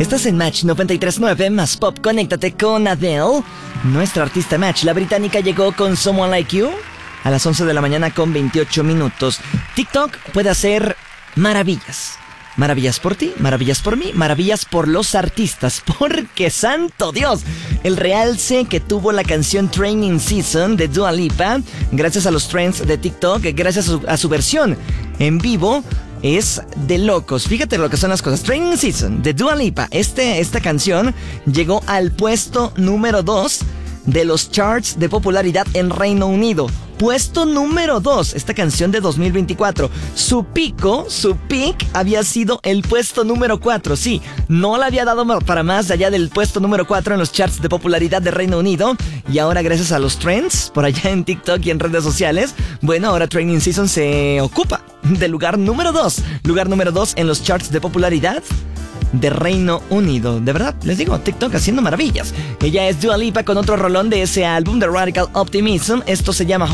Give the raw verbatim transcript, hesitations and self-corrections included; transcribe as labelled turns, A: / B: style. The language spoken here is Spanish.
A: Estás en Match noventa y tres punto nueve más Pop. Conéctate con Adele. Nuestra artista Match, la británica, llegó con Someone Like You a las once de la mañana con veintiocho minutos. TikTok puede hacer maravillas. Maravillas por ti, maravillas por mí, maravillas por los artistas. Porque, santo Dios, el realce que tuvo la canción Training Season de Dua Lipa, gracias a los trends de TikTok, gracias a su, a su versión en vivo, es de locos. Fíjate lo que son las cosas. Training Season de Dua Lipa. Este, esta canción llegó al puesto número dos de los charts de popularidad en Reino Unido. Puesto número dos, esta canción de dos mil veinticuatro. Su pico, su peak, había sido el puesto número cuatro. Sí, no la había dado para más allá del puesto número cuatro en los charts de popularidad de Reino Unido. Y ahora, gracias a los trends por allá en TikTok y en redes sociales, bueno, ahora Training Season se ocupa del lugar número dos. Lugar número dos en los charts de popularidad de Reino Unido. De verdad, les digo, TikTok haciendo maravillas. Ella es Dua Lipa con otro rolón de ese álbum de Radical Optimism. Esto se llama